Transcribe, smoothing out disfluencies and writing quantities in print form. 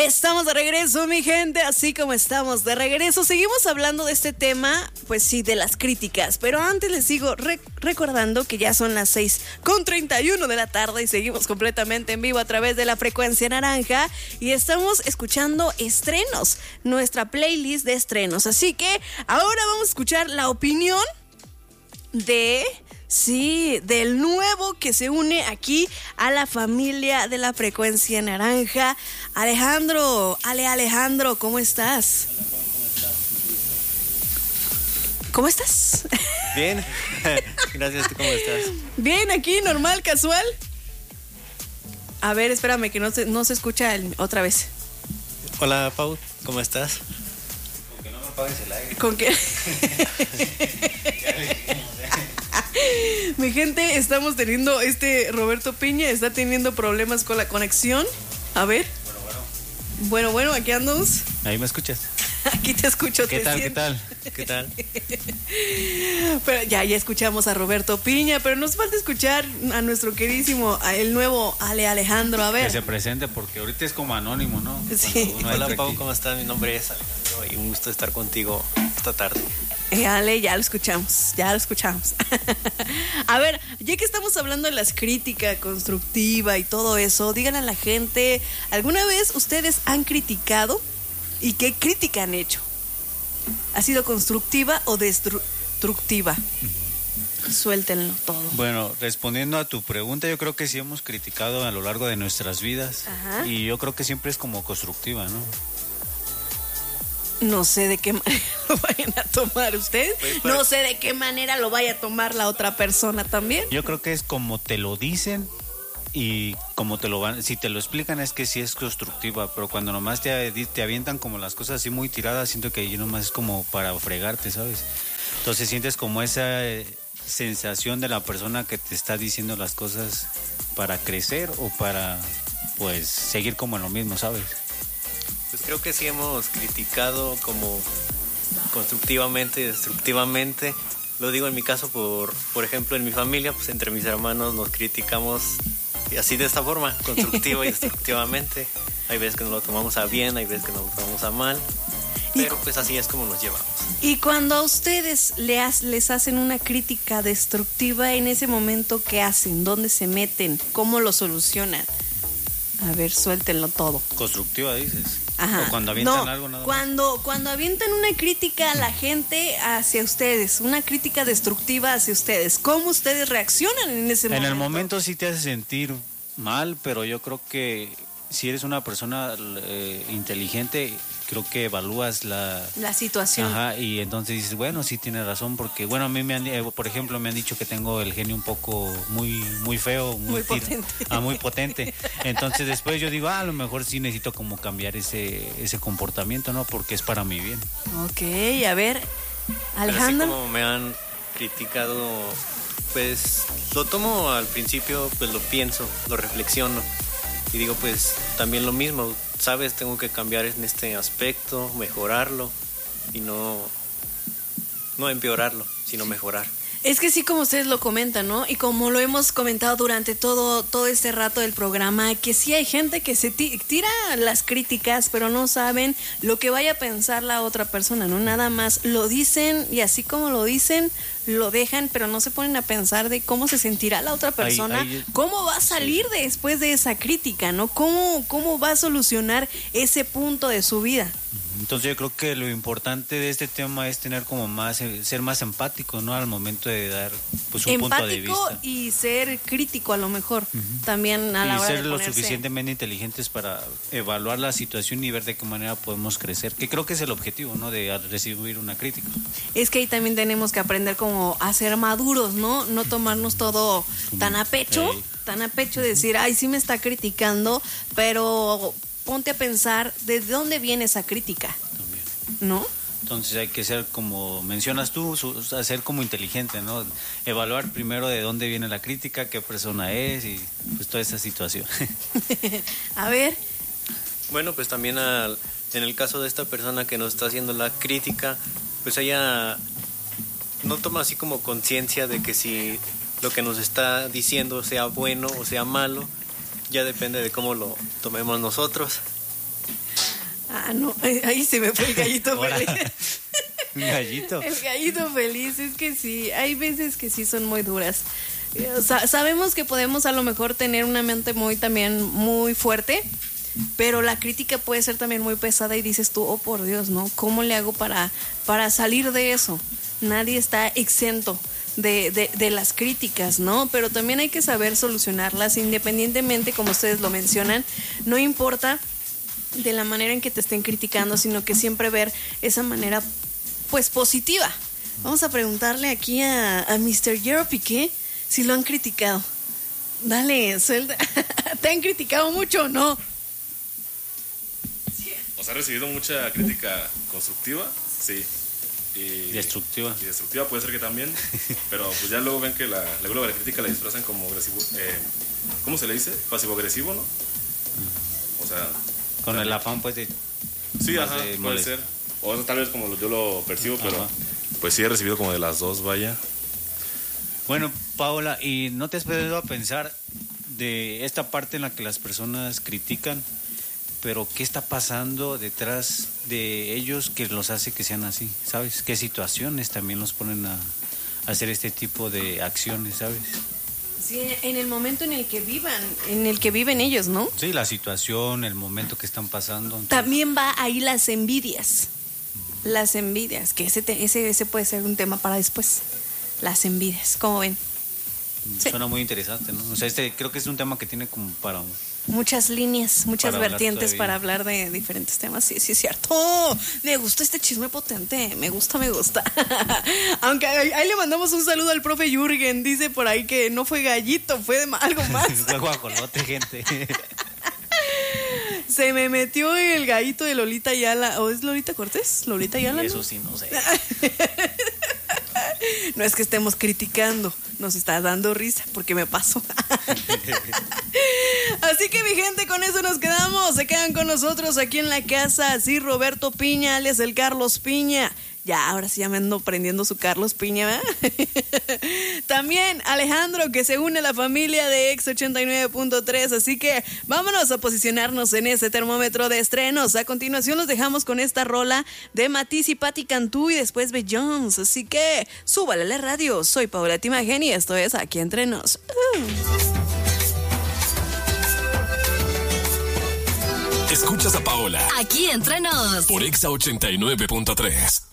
Estamos de regreso, mi gente, así como estamos de regreso. Seguimos hablando de este tema, pues sí, de las críticas. Pero antes les sigo recordando que ya son las 6:31 de la tarde y seguimos completamente en vivo a través de la frecuencia naranja. Y estamos escuchando estrenos, nuestra playlist de estrenos. Así que ahora vamos a escuchar la opinión del nuevo que se une aquí a la familia de la frecuencia naranja. Alejandro, ¿cómo estás? ¿Cómo estás? Bien, gracias, ¿tú cómo estás? Bien, aquí, normal, casual. A ver, espérame, que no se escucha otra vez. Hola, Pau, ¿cómo estás? Con que no me apagues el aire. Con que... Mi gente, estamos teniendo, Roberto Piña está teniendo problemas con la conexión. A ver. Bueno, aquí andamos. Ahí me escuchas. Aquí te escucho. ¿Qué tal? Pero ya escuchamos a Roberto Piña, pero nos falta escuchar a nuestro queridísimo, el nuevo Alejandro. A ver. Que se presente, porque ahorita es como anónimo, ¿no? Sí. Hola, Pau, ¿cómo estás? Mi nombre es Alejandro y un gusto estar contigo esta tarde. Ale, ya lo escuchamos. A ver, ya que estamos hablando de las críticas constructiva y todo eso, díganle a la gente, ¿alguna vez ustedes han criticado? ¿Y qué crítica han hecho? ¿Ha sido constructiva o destructiva? Suéltenlo todo. Bueno, respondiendo a tu pregunta, yo creo que sí hemos criticado a lo largo de nuestras vidas. Ajá. Y yo creo que siempre es como constructiva, ¿no? No sé de qué manera lo vayan a tomar ustedes. No sé de qué manera lo vaya a tomar la otra persona también. Yo creo que es como te lo dicen y como te lo van. Si te lo explican es que sí es constructiva, pero cuando nomás te avientan como las cosas así muy tiradas, siento que ahí nomás es como para fregarte, ¿sabes? Entonces sientes como esa sensación de la persona que te está diciendo las cosas para crecer o para, pues, seguir como en lo mismo, ¿sabes? Pues creo que sí hemos criticado como constructivamente y destructivamente. Lo digo en mi caso, por ejemplo, en mi familia, pues entre mis hermanos nos criticamos así de esta forma, constructiva y destructivamente. Hay veces que nos lo tomamos a bien, hay veces que nos lo tomamos a mal, pero pues así es como nos llevamos. Y cuando a ustedes les hacen una crítica destructiva, en ese momento, ¿qué hacen? ¿Dónde se meten? ¿Cómo lo solucionan? A ver, suéltenlo todo. Constructiva, dices. Ajá. O cuando avientan algo nada más. Cuando avientan una crítica a la gente hacia ustedes, una crítica destructiva hacia ustedes, ¿cómo ustedes reaccionan en ese momento? En el momento sí te hace sentir mal, pero yo creo que si eres una persona inteligente, creo que evalúas la situación. Ajá, y entonces dices, bueno, sí tiene razón, porque bueno, a mí por ejemplo, me han dicho que tengo el genio un poco muy feo, muy potente. Muy potente. Entonces después yo digo, a lo mejor sí necesito como cambiar ese comportamiento, ¿no? Porque es para mi bien. Ok, a ver, Alejandro. Pero así como me han criticado, pues lo tomo al principio, pues lo pienso, lo reflexiono y digo, pues también lo mismo, ¿sabes? Tengo que cambiar en este aspecto, mejorarlo y no empeorarlo, sino mejorar. Es que sí, como ustedes lo comentan, ¿no? Y como lo hemos comentado durante todo este rato del programa, que sí hay gente que se tira las críticas, pero no saben lo que vaya a pensar la otra persona, ¿no? Nada más lo dicen y así como lo dicen, lo dejan, pero no se ponen a pensar de cómo se sentirá la otra persona, cómo va a salir después de esa crítica, ¿no? Cómo va a solucionar ese punto de su vida. Entonces yo creo que lo importante de este tema es tener como ser más empático, ¿no? Al momento de dar pues un punto de vista. Empático y ser crítico a lo mejor, también a la hora de ser lo ponerse... suficientemente inteligentes para evaluar la situación y ver de qué manera podemos crecer, que creo que es el objetivo, ¿no? De recibir una crítica. Es que ahí también tenemos que aprender como a ser maduros, ¿no? No tomarnos todo tan a pecho, decir, ay, sí me está criticando, pero... ponte a pensar de dónde viene esa crítica. También. ¿No? Entonces hay que ser, como mencionas tú, ser como inteligente, ¿no? Evaluar primero de dónde viene la crítica, qué persona es y pues toda esa situación. A ver. Bueno, pues también en el caso de esta persona que nos está haciendo la crítica, pues ella no toma así como conciencia de que si lo que nos está diciendo sea bueno o sea malo, ya depende de cómo lo tomemos nosotros. Ah, no, ahí se me fue el gallito feliz. Un gallito. El gallito feliz, es que sí, hay veces que sí son muy duras. Sabemos que podemos a lo mejor tener una mente también muy fuerte, pero la crítica puede ser también muy pesada y dices tú, oh por Dios, ¿no? ¿Cómo le hago para salir de eso? Nadie está exento de las críticas, ¿no? Pero también hay que saber solucionarlas independientemente, como ustedes lo mencionan, no importa de la manera en que te estén criticando, sino que siempre ver esa manera pues positiva. Vamos a preguntarle aquí a Mr. Jero Piqué si lo han criticado. Dale, suelta. ¿Te han criticado mucho o no? ¿Os ha recibido mucha crítica constructiva? Sí. Y destructiva. Y destructiva puede ser que también, pero pues ya luego ven que la crítica la disfrazan como agresivo. ¿Cómo se le dice? Pasivo-agresivo, ¿no? O sea... Con el afán, pues, de... Sí, ajá, puede ser. O tal vez como yo lo percibo, pero pues sí he recibido como de las dos, vaya. Bueno, Paola, ¿y no te has podido a pensar de esta parte en la que las personas critican, pero qué está pasando detrás de ellos que los hace que sean así, ¿sabes? ¿Qué situaciones también los ponen a hacer este tipo de acciones, ¿sabes? Sí, en el momento en el que viven ellos, ¿no? Sí, la situación, el momento que están pasando. Entonces... También va ahí las envidias. Las envidias, que ese puede ser un tema para después. Las envidias, ¿cómo ven? Sí. Suena muy interesante, ¿no? O sea, creo que es un tema que tiene como para... Muchas líneas, muchas vertientes para hablar de diferentes temas. Sí, sí, es cierto. Me gusta este chisme potente. Me gusta. Aunque ahí le mandamos un saludo al profe Jürgen. Dice por ahí que no fue gallito, fue algo más. Fue guajolote, gente. Se me metió el gallito de Lolita Ayala. ¿O es Lolita Cortés? ¿Lolita Ayala? Eso sí, no sé. No es que estemos criticando, nos está dando risa porque me pasó. Así que mi gente, con eso nos quedamos. Se quedan con nosotros aquí en la casa. Sí, Roberto Piña, alias el Carlos Piña. Ya, ahora sí ya me ando prendiendo su Carlos Piña, ¿verdad? También Alejandro, que se une a la familia de Ex 89.3. Así que vámonos a posicionarnos en ese termómetro de estrenos. A continuación los dejamos con esta rola de Matiz y Patti Cantú y después Beyoncé. Así que súbale a la radio. Soy Paola Timagen y esto es Aquí Entre Nos. Escuchas a Paola Aquí Entre Nos por Exa 89.3.